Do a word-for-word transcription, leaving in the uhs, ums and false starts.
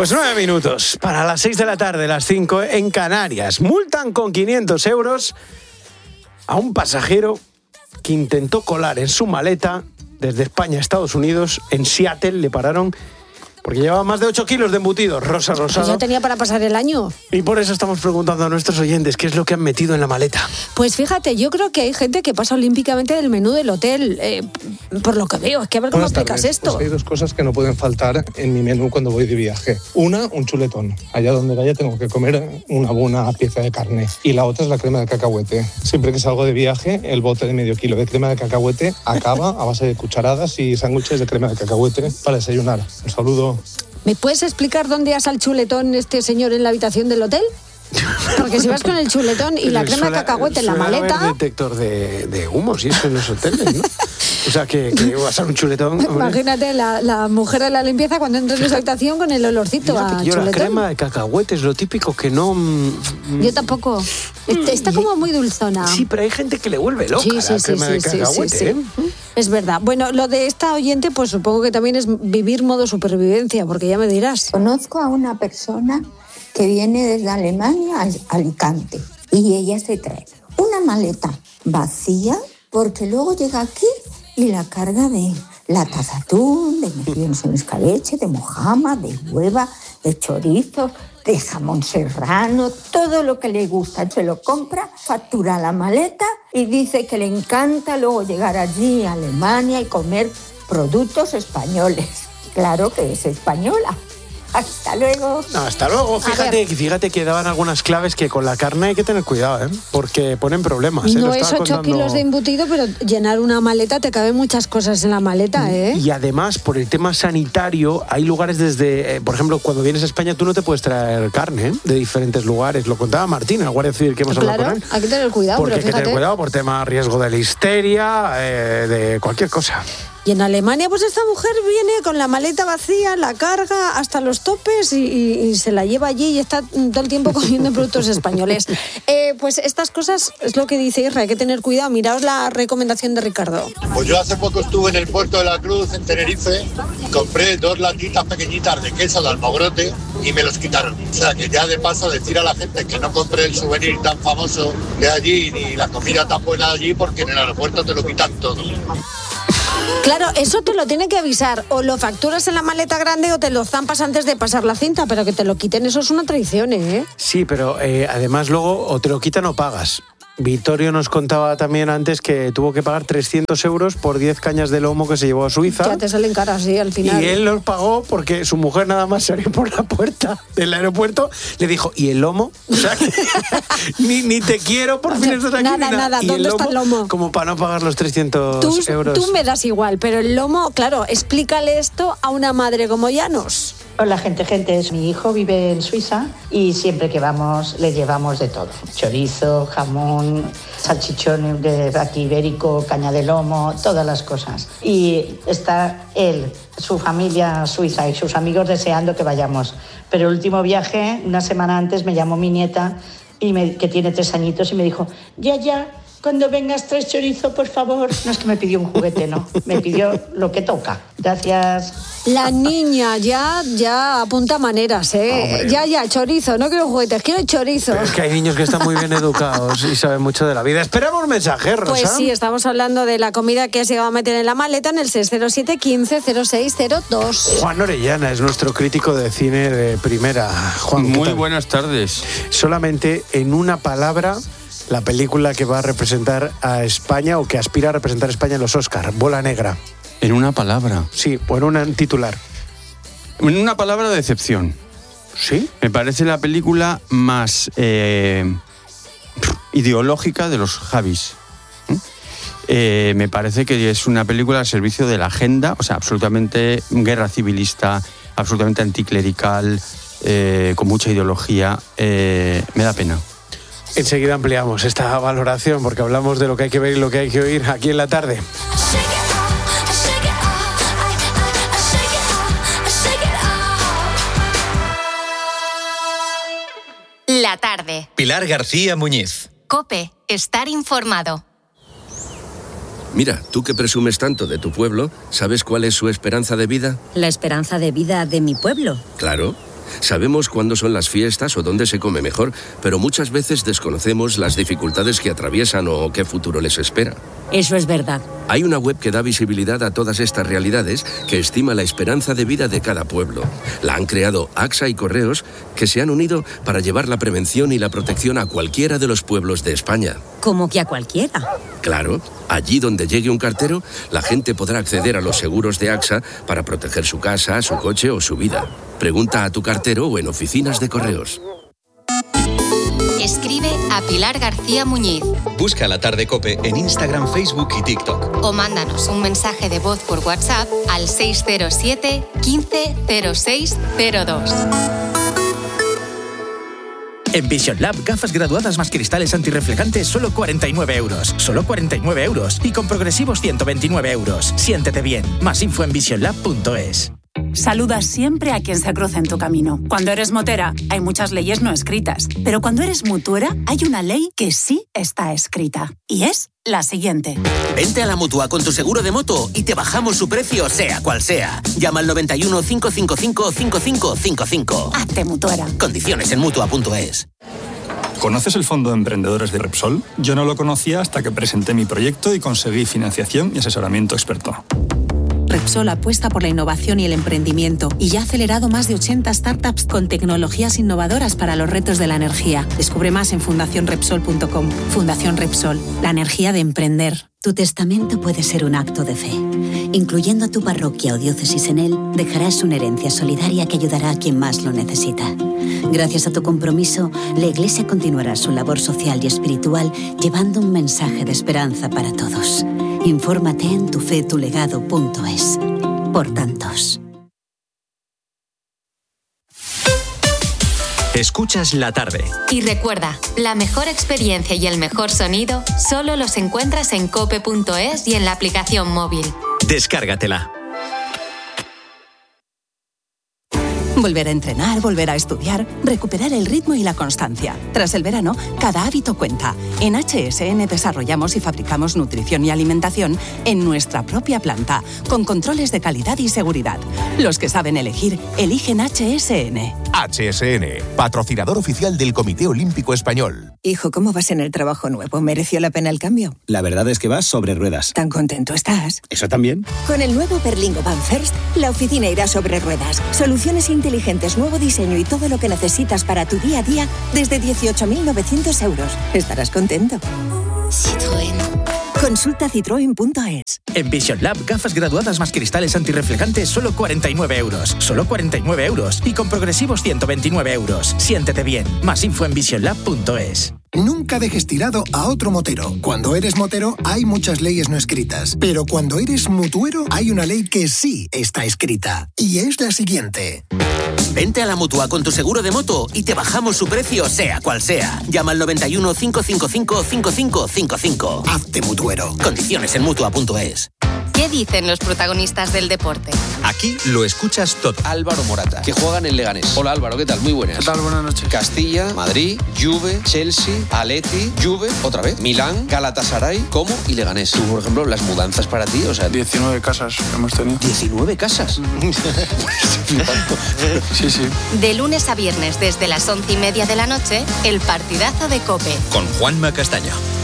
Pues nueve minutos para las seis de la tarde, las cinco en Canarias. Multan con quinientos euros a un pasajero que intentó colar en su maleta desde España a Estados Unidos. En Seattle le pararon porque llevaba más de ocho kilos de embutidos. Rosa Rosado. Pues ya tenía para pasar el año. Y por eso estamos preguntando a nuestros oyentes qué es lo que han metido en la maleta. Pues fíjate, yo creo que hay gente que pasa olímpicamente del menú del hotel. Eh, por lo que veo, es que a ver cómo Buenas explicas tardes. esto. Pues hay dos cosas que no pueden faltar en mi menú cuando voy de viaje. Una, un chuletón. Allá donde vaya tengo que comer una buena pieza de carne. Y la otra es la crema de cacahuete. Siempre que salgo de viaje, el bote de medio kilo de crema de cacahuete acaba a base de cucharadas y sándwiches de crema de cacahuete para desayunar. Un saludo. ¿Me puedes explicar dónde asa el chuletón este señor en la habitación del hotel? Porque si vas con el chuletón y la crema de cacahuete en la maleta... Suele haber detector de, de humos y eso en los hoteles, ¿no? O sea, que, que vas a un chuletón... Hombre. Imagínate la, la mujer de la limpieza cuando entra en esa habitación con el olorcito Fíjate, a yo chuletón. La crema de cacahuete es lo típico que no... Mm, yo tampoco. Está, está como muy dulzona. Sí, pero hay gente que le vuelve loca sí, sí, la sí, crema sí, de sí, cacahuete, sí, sí. ¿eh? Es verdad. Bueno, lo de esta oyente, pues supongo que también es vivir modo supervivencia, porque ya me dirás. Conozco a una persona que viene desde Alemania a Alicante y ella se trae una maleta vacía porque luego llega aquí y la carga de latas de atún, de mejillones en escabeche, de mojama, de hueva, de chorizo, de jamón serrano, todo lo que le gusta. Se lo compra, factura la maleta y dice que le encanta luego llegar allí a Alemania y comer productos españoles. Claro que es española. Hasta luego. No, hasta luego. Fíjate, fíjate que daban algunas claves que con la carne hay que tener cuidado, ¿eh? Porque ponen problemas. ¿eh? No es ocho contando... kilos de embutido, pero llenar una maleta, te caben muchas cosas en la maleta, ¿eh? Y además, por el tema sanitario, hay lugares desde... Eh, por ejemplo, cuando vienes a España, tú no te puedes traer carne, ¿eh? De diferentes lugares. Lo contaba Martín, el guardia civil que hemos claro, hablado con él. Hay que tener cuidado, Porque pero hay que tener cuidado por tema riesgo de listeria, eh, de cualquier cosa. Y en Alemania, pues esta mujer viene con la maleta vacía, la carga hasta los topes y, y, y se la lleva allí y está todo el tiempo comiendo productos españoles. Eh, pues estas cosas es lo que dice Isra, hay que tener cuidado. Miraos la recomendación de Ricardo. Pues yo hace poco estuve en el puerto de la Cruz, en Tenerife, compré dos latitas pequeñitas de queso de Almogrote y me los quitaron. O sea, que ya de paso decir a la gente que no compre el souvenir tan famoso de allí ni la comida tan buena de allí, porque en el aeropuerto te lo quitan todo. Claro, eso te lo tiene que avisar. O lo facturas en la maleta grande o te lo zampas antes de pasar la cinta, pero que te lo quiten, eso es una traición, ¿eh? Sí, pero eh, además luego o te lo quitan o pagas. Vittorio nos contaba también antes que tuvo que pagar trescientos euros por diez cañas de lomo que se llevó a Suiza. Ya te salen caras, sí, al final. Y él los pagó porque su mujer nada más salió por la puerta del aeropuerto, le dijo, ¿y el lomo? O sea, que, ni, ni te quiero por fin estás aquí. Nada, nada, nada, ¿dónde el lomo, está el lomo? Como para no pagar los trescientos tú, euros. Tú me das igual, pero el lomo, claro, explícale esto a una madre como Llanos. Hola, gente, gente. Mi hijo vive en Suiza y siempre que vamos le llevamos de todo. Chorizo, jamón, salchichón de aquí ibérico, caña de lomo, todas las cosas. Y está él, su familia suiza y sus amigos deseando que vayamos. Pero el último viaje, una semana antes, me llamó mi nieta, y me, que tiene tres añitos, y me dijo, ya, ya, cuando vengas traes chorizo, por favor. No es que me pidió un juguete, no. Me pidió lo que toca. Gracias. La niña ya, ya apunta maneras, ¿eh? Hombre. Ya, ya, chorizo. No quiero juguetes, quiero chorizo. Pero es que hay niños que están muy bien educados y saben mucho de la vida. Esperamos mensajes, Rosa. Pues sí, estamos hablando de la comida que has llegado a meter en la maleta en el seis cero siete, quince, cero seis cero dos. Juan Orellana es nuestro crítico de cine de primera. Juan, muy buenas tardes. Solamente en una palabra... la película que va a representar a España o que aspira a representar a España en los Oscar, Bola Negra. ¿En una palabra? Sí, o en un titular. En una palabra, decepción. ¿Sí? Me parece la película más eh, ideológica de los Javis. ¿Eh? Eh, me parece que es una película al servicio de la agenda, o sea, absolutamente guerra civilista, absolutamente anticlerical, eh, con mucha ideología. Eh, me da pena. Enseguida ampliamos esta valoración porque hablamos de lo que hay que ver y lo que hay que oír aquí en la tarde. La tarde. Pilar García Muñiz. COPE. Estar informado. Mira, tú que presumes tanto de tu pueblo, ¿sabes cuál es su esperanza de vida? ¿La esperanza de vida de mi pueblo? Claro. Sabemos cuándo son las fiestas o dónde se come mejor, pero muchas veces desconocemos las dificultades que atraviesan o qué futuro les espera. Eso es verdad. Hay una web que da visibilidad a todas estas realidades, que estima la esperanza de vida de cada pueblo. La han creado AXA y Correos, que se han unido para llevar la prevención y la protección a cualquiera de los pueblos de España. ¿Cómo que a cualquiera? Claro, allí donde llegue un cartero, la gente podrá acceder a los seguros de AXA para proteger su casa, su coche o su vida. Pregunta a tu cartero o en oficinas de Correos. Escribe a Pilar García Muñiz. Busca La Tarde COPE en Instagram, Facebook y TikTok. O mándanos un mensaje de voz por WhatsApp al seis cero siete, quince, cero seis cero dos. En Vision Lab, gafas graduadas más cristales antirreflejantes, solo cuarenta y nueve euros. Solo cuarenta y nueve euros. Y con progresivos ciento veintinueve euros. Siéntete bien. Más info en vision lab punto es. Saluda siempre a quien se cruza en tu camino. Cuando eres motera, hay muchas leyes no escritas. Pero cuando eres mutuera, hay una ley que sí está escrita. Y es la siguiente. Vente a la Mutua con tu seguro de moto y te bajamos su precio, sea cual sea. Llama al noventa y uno, cinco cinco cinco, cinco cinco cinco cinco. Hazte mutuera. Condiciones en mutua punto es. ¿Conoces el Fondo de Emprendedores de Repsol? Yo no lo conocía hasta que presenté mi proyecto y conseguí financiación y asesoramiento experto. Repsol apuesta por la innovación y el emprendimiento y ya ha acelerado más de ochenta startups con tecnologías innovadoras para los retos de la energía. Descubre más en fundación repsol punto com. Fundación Repsol, la energía de emprender. Tu testamento puede ser un acto de fe. Incluyendo a tu parroquia o diócesis en él, dejarás una herencia solidaria que ayudará a quien más lo necesita. Gracias a tu compromiso, la Iglesia continuará su labor social y espiritual llevando un mensaje de esperanza para todos. Infórmate en tufetulegado punto es. Por tantos. Escuchas La Tarde. Y recuerda, la mejor experiencia y el mejor sonido solo los encuentras en cope punto es y en la aplicación móvil. Descárgatela. Volver a entrenar, volver a estudiar, recuperar el ritmo y la constancia. Tras el verano, cada hábito cuenta. En H S N desarrollamos y fabricamos nutrición y alimentación en nuestra propia planta, con controles de calidad y seguridad. Los que saben elegir, eligen H S N. H S N, patrocinador oficial del Comité Olímpico Español. Hijo, ¿cómo vas en el trabajo nuevo? ¿Mereció la pena el cambio? La verdad es que vas sobre ruedas. ¿Tan contento estás? ¿Eso también? Con el nuevo Berlingo Van First, la oficina irá sobre ruedas. Soluciones inteligentes, nuevo diseño y todo lo que necesitas para tu día a día desde dieciocho mil novecientos euros. Estarás contento. Citroën. Consulta citroen punto es. En Vision Lab, gafas graduadas más cristales antirreflejantes, solo cuarenta y nueve euros. Solo cuarenta y nueve euros. Y con progresivos ciento veintinueve euros. Siéntete bien. Más info en vision lab punto es. Nunca dejes tirado a otro motero. Cuando eres motero hay muchas leyes no escritas, pero cuando eres mutuero hay una ley que sí está escrita. Y es la siguiente. Vente a la Mutua con tu seguro de moto y te bajamos su precio, sea cual sea. Llama al noventa y uno, cinco cinco cinco, cinco cinco cinco cinco. Hazte mutuero. Condiciones en mutua punto es. ¿Qué dicen los protagonistas del deporte? Aquí lo escuchas todo. Álvaro Morata, que juega en el Leganés. Hola Álvaro, ¿qué tal? Muy buenas. ¿Qué tal? Buenas noches. Castilla, Madrid, Juve, Chelsea, Atleti, Juve, otra vez, Milán, Galatasaray, Como y Leganés. Tú, por ejemplo, las mudanzas para ti, o sea... diecinueve casas hemos tenido. ¿diecinueve casas? Sí, sí. De lunes a viernes, desde las once y media de la noche, el partidazo de COPE. Con Juanma Castaño.